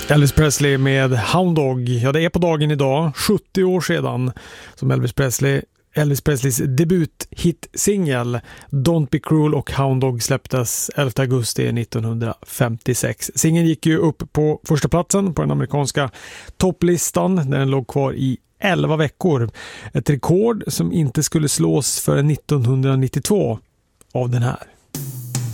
Elvis Presley med Hound Dog. Ja, det är på dagen idag, 70 år sedan, som Elvis Presleys debuthit-singel Don't Be Cruel och Hound Dog släpptes 11 augusti 1956. Singeln gick ju upp på första platsen på den amerikanska topplistan där den låg kvar i 11 veckor. Ett rekord som inte skulle slås förrän 1992 av den här.